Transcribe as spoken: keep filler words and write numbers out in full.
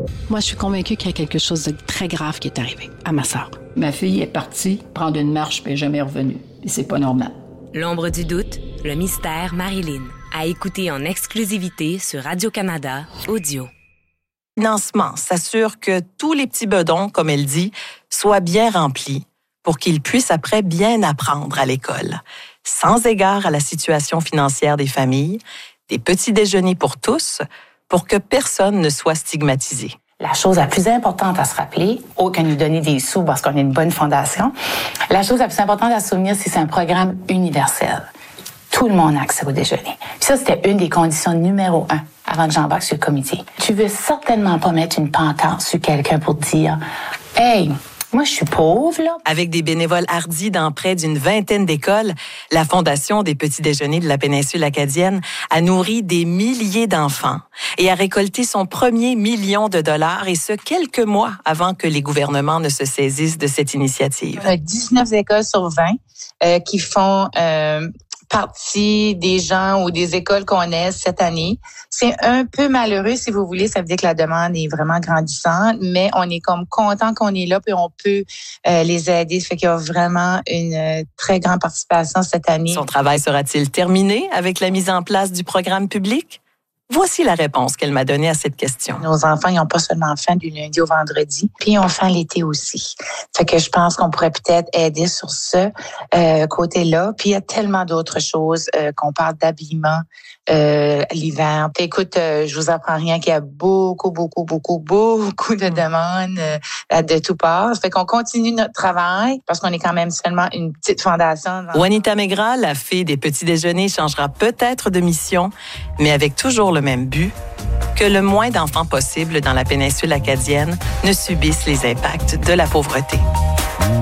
Moi, je suis convaincue qu'il y a quelque chose de très grave qui est arrivé à ma sœur. Ma fille est partie prendre une marche puis elle n'est jamais revenue. Et c'est pas normal. L'ombre du doute, le mystère Marilyn. À écouter en exclusivité sur Radio-Canada Audio. Financement s'assure que tous les petits bedons, comme elle dit, soient bien remplis pour qu'ils puissent après bien apprendre à l'école. Sans égard à la situation financière des familles, des petits déjeuners pour tous, pour que personne ne soit stigmatisé. La chose la plus importante à se rappeler, autre que nous donner des sous parce qu'on est une bonne fondation, la chose la plus importante à se souvenir, c'est que c'est un programme universel. Tout le monde a accès au déjeuner. Puis ça, c'était une des conditions numéro un avant que j'embarque sur le comité. Tu veux certainement pas mettre une pancarte sur quelqu'un pour dire « Hey, moi, je suis pauvre, là. » Avec des bénévoles hardis dans près d'une vingtaine d'écoles, la Fondation des petits déjeuners de la péninsule acadienne a nourri des milliers d'enfants et a récolté son premier million de dollars, et ce, quelques mois avant que les gouvernements ne se saisissent de cette initiative. On a dix-neuf écoles sur vingt euh, qui font... Euh, partie des gens ou des écoles qu'on aide cette année. C'est un peu malheureux, si vous voulez. Ça veut dire que la demande est vraiment grandissante, mais on est comme content qu'on est là puis on peut euh, les aider. Ça fait qu'il y a vraiment une euh, très grande participation cette année. Son travail sera-t-il terminé avec la mise en place du programme public? Voici la réponse qu'elle m'a donnée à cette question. Nos enfants, ils n'ont pas seulement faim du lundi au vendredi, puis ils ont faim l'été aussi. Fait que je pense qu'on pourrait peut-être aider sur ce euh, côté-là. Puis il y a tellement d'autres choses, euh, qu'on parle d'habillement euh, l'hiver. Puis, écoute, euh, je vous apprends rien qu'il y a beaucoup, beaucoup, beaucoup, beaucoup de demandes euh, de tout part. Fait qu'on continue notre travail parce qu'on est quand même seulement une petite fondation. Juanita Megra, la fée des petits déjeuners, changera peut-être de mission, mais avec toujours le même but, que le moins d'enfants possible dans la péninsule acadienne ne subissent les impacts de la pauvreté.